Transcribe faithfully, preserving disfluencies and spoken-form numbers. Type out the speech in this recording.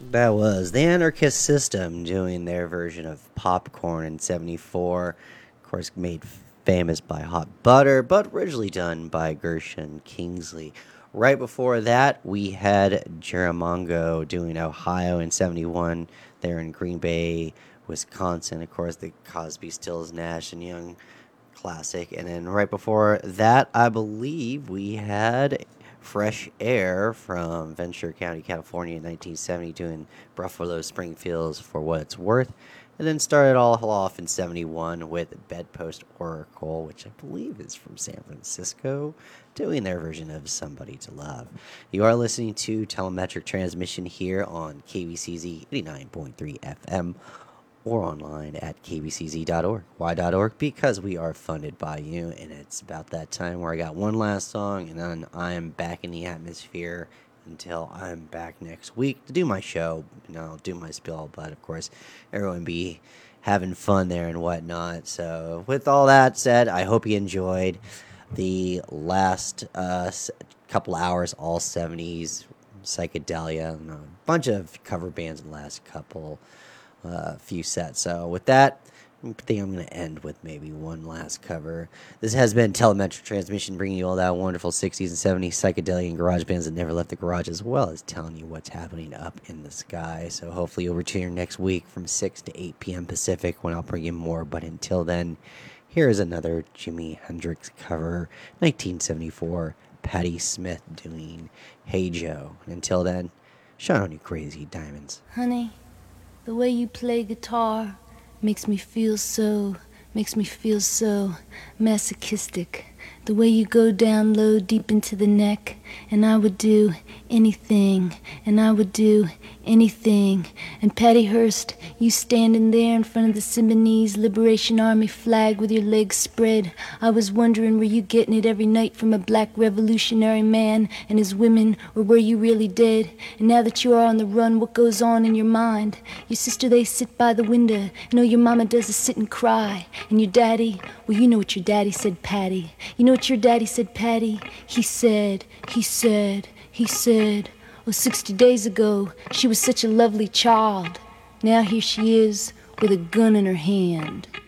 That was the Anarchist System doing their version of Popcorn in seventy-four. Of course, made famous by Hot Butter, but originally done by Gershon Kingsley. Right before that, we had Jaramongo doing Ohio in seventy-one. They're in Green Bay, Wisconsin. Of course, the Cosby, Stills, Nash, and Young classic. And then right before that, I believe we had Fresh Air from Ventura County, California in nineteen seventy, doing Buffalo Springfield's For What It's Worth. And then started all off in seventy-one with Bedpost Oracle, which I believe is from San Francisco, doing their version of Somebody to Love. You are listening to Telemetric Transmission here on K B C Z eighty-nine point three F M or online at k b c z dot org. Why dot org? Because we are funded by you, and it's about that time where I got one last song, and then I am back in the atmosphere until I'm back next week to do my show, and I'll do my spill, but of course, everyone be having fun there and whatnot. So with all that said, I hope you enjoyed the last uh, couple hours, all seventies, psychedelia, and a bunch of cover bands in the last couple uh, few sets. So with that, I think I'm going to end with maybe one last cover. This has been Telemetric Transmission, bringing you all that wonderful sixties and seventies psychedelia and garage bands that never left the garage, as well as telling you what's happening up in the sky. So hopefully you'll return next week from six to eight p.m. Pacific when I'll bring you more. But until then, here is another Jimi Hendrix cover, nineteen seventy-four, Patti Smith doing Hey Joe. And until then, shine on you crazy diamonds. Honey, the way you play guitar makes me feel so, makes me feel so masochistic. The way you go down low deep into the neck, and I would do anything, and I would do anything. And Patty Hearst, you standing there in front of the Symbionese Liberation Army flag with your legs spread. I was wondering, were you getting it every night from a black revolutionary man and his women, or were you really dead? And now that you are on the run, what goes on in your mind? Your sister, they sit by the window, and all your mama does is sit and cry. And your daddy, well, you know what your daddy said, Patty. You know what your daddy said, Patty? He said, he said, he said, oh, sixty days ago, she was such a lovely child. Now here she is with a gun in her hand.